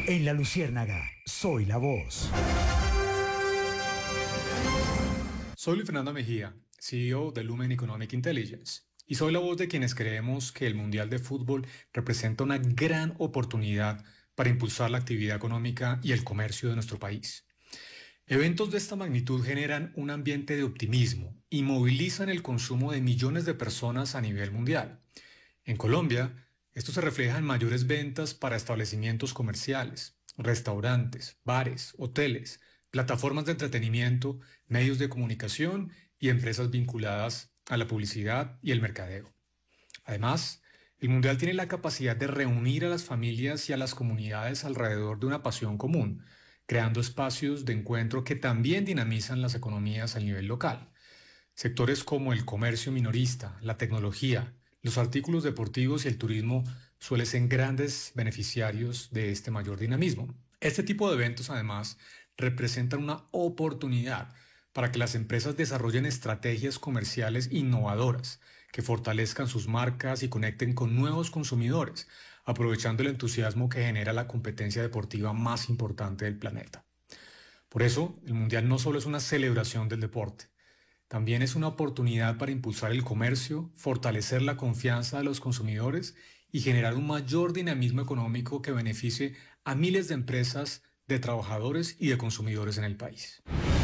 En La Luciérnaga, soy la voz. Soy Luis Fernando Mejía, CEO de Lumen Economic Intelligence, y soy la voz de quienes creemos que el Mundial de Fútbol representa una gran oportunidad para impulsar la actividad económica y el comercio de nuestro país. Eventos de esta magnitud generan un ambiente de optimismo y movilizan el consumo de millones de personas a nivel mundial. En Colombia, esto se refleja en mayores ventas para establecimientos comerciales, restaurantes, bares, hoteles, plataformas de entretenimiento, medios de comunicación y empresas vinculadas a la publicidad y el mercadeo. Además, el Mundial tiene la capacidad de reunir a las familias y a las comunidades alrededor de una pasión común, creando espacios de encuentro que también dinamizan las economías a nivel local. Sectores como el comercio minorista, la tecnología, los artículos deportivos y el turismo suelen ser grandes beneficiarios de este mayor dinamismo. Este tipo de eventos, además, representan una oportunidad para que las empresas desarrollen estrategias comerciales innovadoras que fortalezcan sus marcas y conecten con nuevos consumidores, aprovechando el entusiasmo que genera la competencia deportiva más importante del planeta. Por eso, el Mundial no solo es una celebración del deporte, también es una oportunidad para impulsar el comercio, fortalecer la confianza de los consumidores y generar un mayor dinamismo económico que beneficie a miles de empresas, de trabajadores y de consumidores en el país.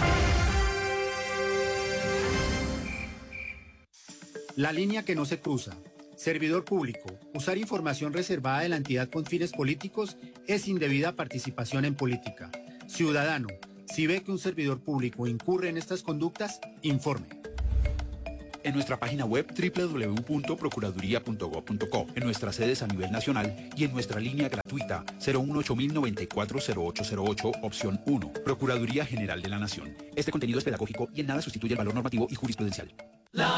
La línea que no se cruza. Servidor público. Usar información reservada de la entidad con fines políticos es indebida participación en política. Ciudadano, si ve que un servidor público incurre en estas conductas, informe. En nuestra página web www.procuraduría.gov.co, en nuestras sedes a nivel nacional y en nuestra línea gratuita 018-094-0808, opción 1. Procuraduría General de la Nación. Este contenido es pedagógico y en nada sustituye el valor normativo y jurisprudencial.